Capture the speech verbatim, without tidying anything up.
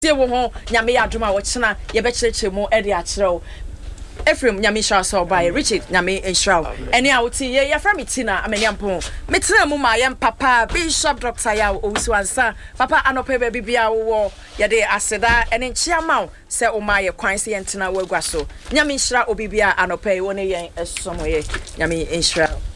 tie wo ho nyame adoma wo chena ye be chereche mu e de a chero Ephraim nyame shall so by Richard nyame enshraw ene a woti ye ye fra me tina amani ampon me tina mu ma yem papa Bishop Doctor ya owusu ansa papa anope be bibia wo ye de aseda ene chiama se o ma ye kwan se yentina wagwa so nyame enshra obibia anope woni yen esomoye nyame enshraw